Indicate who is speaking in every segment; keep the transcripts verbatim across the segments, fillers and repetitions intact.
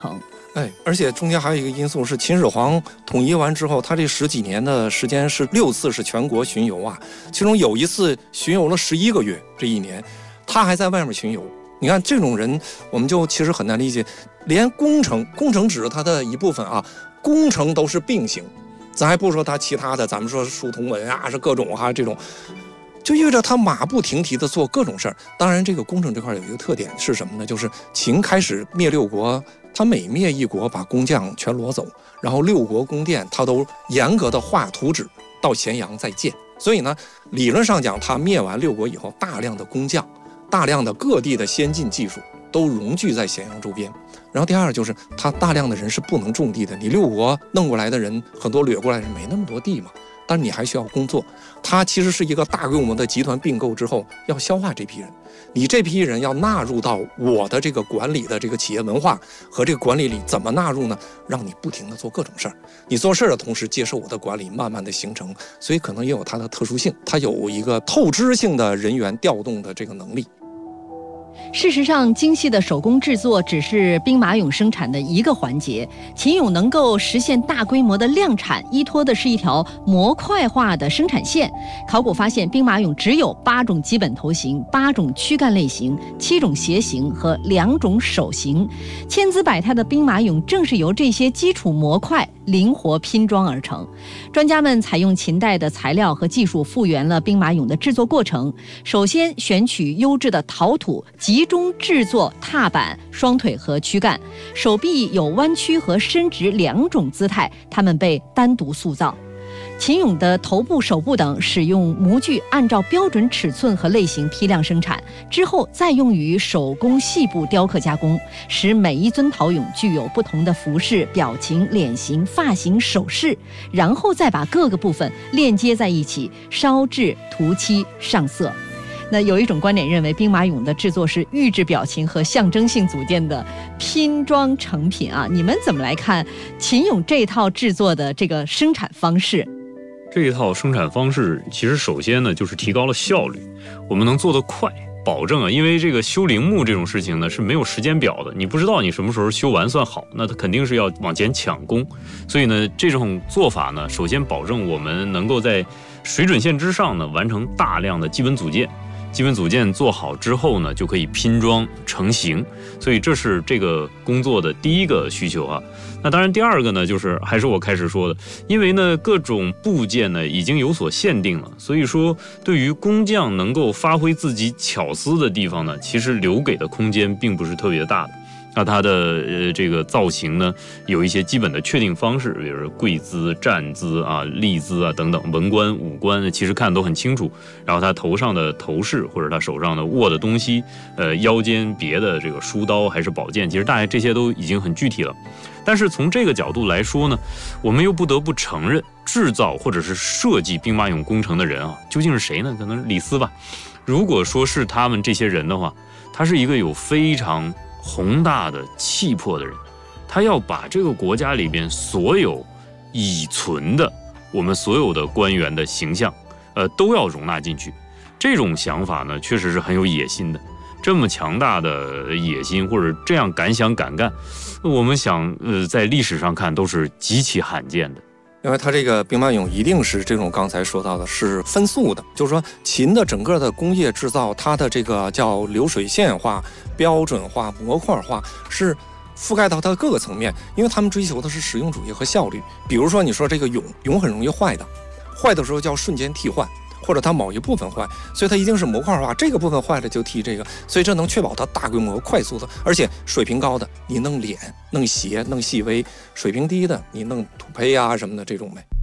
Speaker 1: 哎，而且中间还有一个因素是，秦始皇统一完之后，他这十几年的时间是六次是全国巡游啊，其中有一次巡游了十一个月，这一年他还在外面巡游。你看这种人，我们就其实很难理解，连工程工程只是他的一部分啊，工程都是并行，咱还不说他其他的，咱们说书同文啊，是各种啊这种。就意味着他马不停蹄地做各种事儿。当然，这个工程这块有一个特点是什么呢？就是秦开始灭六国，他每灭一国，把工匠全掳走，然后六国宫殿他都严格的画图纸，到咸阳再建。所以呢，理论上讲，他灭完六国以后，大量的工匠，大量的各地的先进技术都融聚在咸阳周边。然后第二就是，他大量的人是不能种地的，你六国弄过来的人，很多掠过来的人没那么多地嘛。但是你还需要工作，它其实是一个大规模的集团并购之后要消化这批人，你这批人要纳入到我的这个管理的这个企业文化和这个管理里，怎么纳入呢？让你不停的做各种事儿，你做事儿的同时接受我的管理，慢慢的形成，所以可能也有它的特殊性，它有一个透支性的人员调动的这个能力。
Speaker 2: 事实上，精细的手工制作只是兵马俑生产的一个环节。秦俑能够实现大规模的量产，依托的是一条模块化的生产线。考古发现，兵马俑只有八种基本头型、八种躯干类型、七种鞋型和两种手型。千姿百态的兵马俑正是由这些基础模块灵活拼装而成。专家们采用秦代的材料和技术，复原了兵马俑的制作过程。首先选取优质的陶土，集中制作踏板、双腿和躯干，手臂有弯曲和伸直两种姿态，它们被单独塑造。秦俑的头部、手部等使用模具按照标准尺寸和类型批量生产，之后再用于手工细部雕刻加工，使每一尊陶俑具有不同的服饰、表情、脸型、发型、手势，然后再把各个部分链接在一起，烧制、涂漆、上色。那有一种观点认为，兵马俑的制作是预制表情和象征性组件的拼装成品啊，你们怎么来看秦俑这套制作的这个生产方式？
Speaker 3: 这一套生产方式其实首先呢就是提高了效率，我们能做得快，保证啊，因为这个修陵墓这种事情呢是没有时间表的，你不知道你什么时候修完算好，那它肯定是要往前抢工。所以呢，这种做法呢，首先保证我们能够在水准线之上呢完成大量的基本组件。基本组件做好之后呢，就可以拼装成型，所以这是这个工作的第一个需求啊。那当然，第二个呢，就是还是我开始说的，因为呢各种部件呢已经有所限定了，所以说对于工匠能够发挥自己巧思的地方呢，其实留给的空间并不是特别大的。那它的呃这个造型呢，有一些基本的确定方式，比如说跪姿、站姿啊、立姿啊等等，文官、武官其实看都很清楚。然后他头上的头饰或者他手上的握的东西，呃腰间别的这个书刀还是宝剑，其实大概这些都已经很具体了。但是从这个角度来说呢，我们又不得不承认，制造或者是设计兵马俑工程的人啊，究竟是谁呢？可能是李斯吧。如果说是他们这些人的话，他是一个有非常宏大的气魄的人，他要把这个国家里边所有已存的我们所有的官员的形象，呃，都要容纳进去。这种想法呢，确实是很有野心的。这么强大的野心，或者这样敢想敢干，我们想，呃，在历史上看都是极其罕见的。
Speaker 1: 因为它这个兵马俑一定是这种刚才说到的是分速的，就是说秦的整个的工业制造，它的这个叫流水线化、标准化、模块化，是覆盖到它各个层面，因为他们追求的是实用主义和效率。比如说你说这个俑俑很容易坏的，坏的时候叫瞬间替换，或者它某一部分坏，所以它一定是模块化，这个部分坏了就替这个，所以这能确保它大规模快速的，而且水平高的你弄脸、弄鞋、弄细微，水平低的你弄土坯啊什么的这种呗。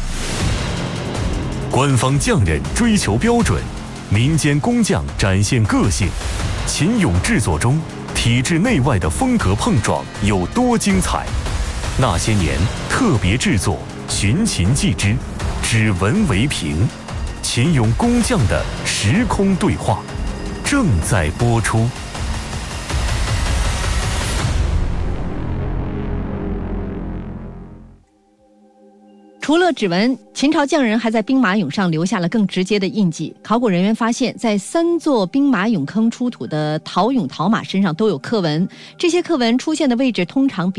Speaker 4: 官方匠人追求标准，民间工匠展现个性，秦俑制作中体制内外的风格碰撞有多精彩？那些年特别制作，寻秦记之，只闻为凭。秦俑工匠的时空对话正在播出。
Speaker 2: 除了指纹，秦朝匠人还在兵马俑上留下了更直接的印记。考古人员发现，在三座兵马俑坑出土的陶俑陶马身上都有刻纹，这些刻纹出现的位置通常比